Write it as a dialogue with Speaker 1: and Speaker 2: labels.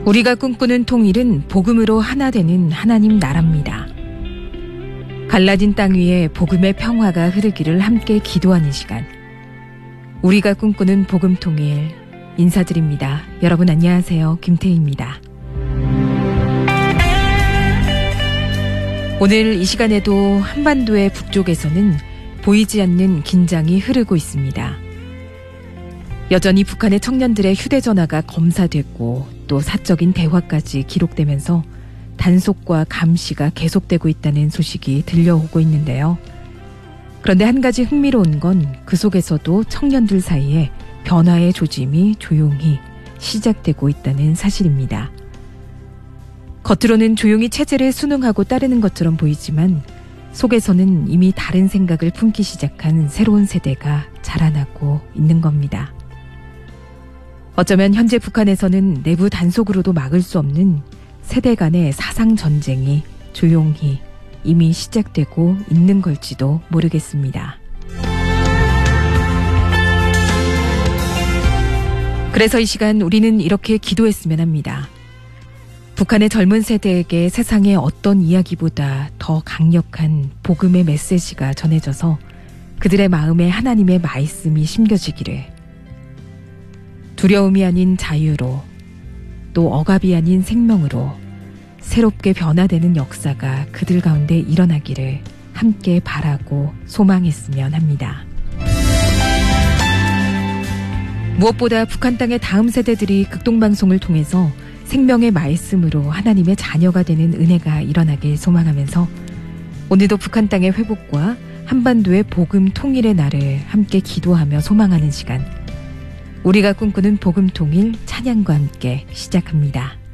Speaker 1: 우리가 꿈꾸는 통일은 복음으로 하나 되는 하나님 나라입니다. 갈라진 땅 위에 복음의 평화가 흐르기를 함께 기도하는 시간. 우리가 꿈꾸는 복음 통일 인사드립니다. 여러분 안녕하세요. 김태희입니다. 오늘 이 시간에도 한반도의 북쪽에서는 보이지 않는 긴장이 흐르고 있습니다. 여전히 북한의 청년들의 휴대전화가 검사됐고 또 사적인 대화까지 기록되면서 단속과 감시가 계속되고 있다는 소식이 들려오고 있는데요. 그런데 한 가지 흥미로운 건 그 속에서도 청년들 사이에 변화의 조짐이 조용히 시작되고 있다는 사실입니다. 겉으로는 조용히 체제를 순응하고 따르는 것처럼 보이지만 속에서는 이미 다른 생각을 품기 시작한 새로운 세대가 자라나고 있는 겁니다. 어쩌면 현재 북한에서는 내부 단속으로도 막을 수 없는 세대 간의 사상 전쟁이 조용히 이미 시작되고 있는 걸지도 모르겠습니다. 그래서 이 시간 우리는 이렇게 기도했으면 합니다. 북한의 젊은 세대에게 세상의 어떤 이야기보다 더 강력한 복음의 메시지가 전해져서 그들의 마음에 하나님의 말씀이 심겨지기를, 두려움이 아닌 자유로, 또 억압이 아닌 생명으로 새롭게 변화되는 역사가 그들 가운데 일어나기를 함께 바라고 소망했으면 합니다. 무엇보다 북한 땅의 다음 세대들이 극동방송을 통해서 생명의 말씀으로 하나님의 자녀가 되는 은혜가 일어나길 소망하면서 오늘도 북한 땅의 회복과 한반도의 복음 통일의 날을 함께 기도하며 소망하는 시간, 우리가 꿈꾸는 복음 통일 찬양과 함께 시작합니다.